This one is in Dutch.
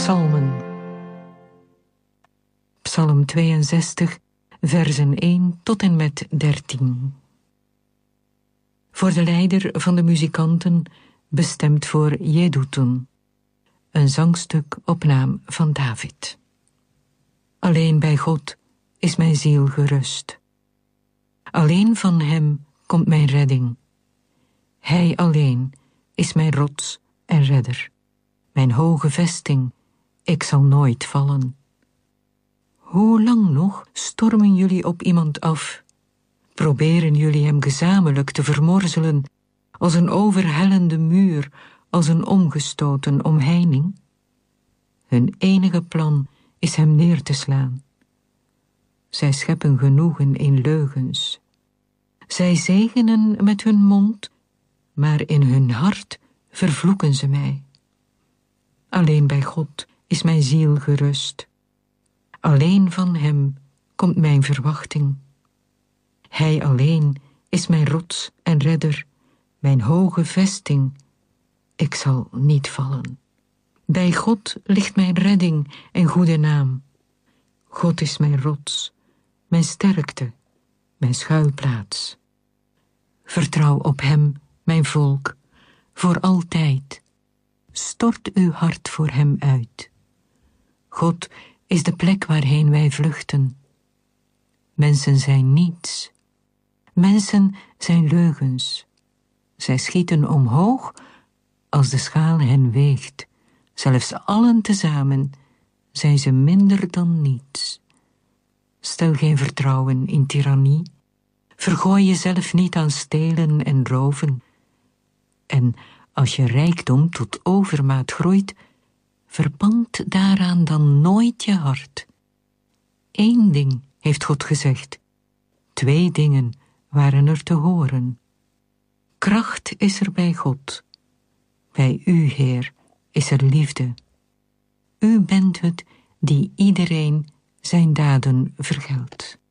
Psalmen. Psalm 62, versen 1 tot en met 13. Voor de leider van de muzikanten, bestemd voor Jeduthun. Een zangstuk op naam van David. Alleen bij God is mijn ziel gerust. Alleen van hem komt mijn redding. Hij alleen is mijn rots en redder. Mijn hoge vesting, ik zal nooit vallen. Hoe lang nog stormen jullie op iemand af? Proberen jullie hem gezamenlijk te vermorzelen, als een overhellende muur, als een omgestoten omheining? Hun enige plan is hem neer te slaan. Zij scheppen genoegen in leugens. Zij zegenen met hun mond, maar in hun hart vervloeken ze mij. Alleen bij God is mijn ziel gerust. Alleen van hem komt mijn verwachting. Hij alleen is mijn rots en redder, mijn hoge vesting. Ik zal niet vallen. Bij God ligt mijn redding en goede naam. God is mijn rots, mijn sterkte, mijn schuilplaats. Vertrouw op hem, mijn volk, voor altijd. Stort uw hart voor hem uit. God is de plek waarheen wij vluchten. Mensen zijn niets. Mensen zijn leugens. Zij schieten omhoog als de schaal hen weegt. Zelfs allen tezamen zijn ze minder dan niets. Stel geen vertrouwen in tirannie. Vergooi jezelf niet aan stelen en roven. En als je rijkdom tot overmaat groeit, verband daaraan dan nooit je hart. 1 ding heeft God gezegd. 2 dingen waren er te horen. Kracht is er bij God. Bij u, Heer, is er liefde. U bent het die iedereen zijn daden vergeldt.